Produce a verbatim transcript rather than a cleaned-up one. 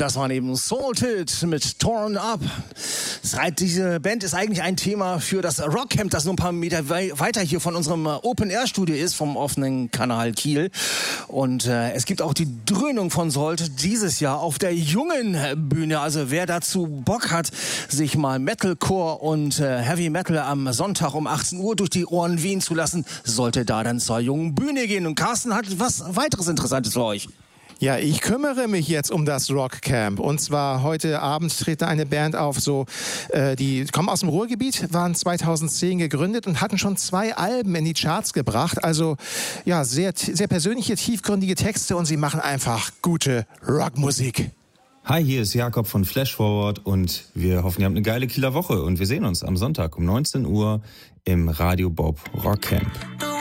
Das waren eben Salted mit Torn Up. Diese Band ist eigentlich ein Thema für das Rockcamp, das nur ein paar Meter weiter hier von unserem Open-Air-Studio ist, vom offenen Kanal Kiel. Und äh, es gibt auch die Dröhnung von Salt dieses Jahr auf der jungen Bühne. Also wer dazu Bock hat, sich mal Metalcore und äh, Heavy Metal am Sonntag um achtzehn Uhr durch die Ohren wehen zu lassen, sollte da dann zur jungen Bühne gehen. Und Carsten hat was weiteres Interessantes für euch. Ja, ich kümmere mich jetzt um das Rockcamp. Und zwar heute Abend tritt eine Band auf, so äh, die kommen aus dem Ruhrgebiet, waren zweitausendzehn gegründet und hatten schon zwei Alben in die Charts gebracht. Also ja, sehr, sehr persönliche, tiefgründige Texte und sie machen einfach gute Rockmusik. Hi, hier ist Jakob von Flash Forward und wir hoffen, ihr habt eine geile Kieler Woche und wir sehen uns am Sonntag um neunzehn Uhr im Radio Bob Rockcamp.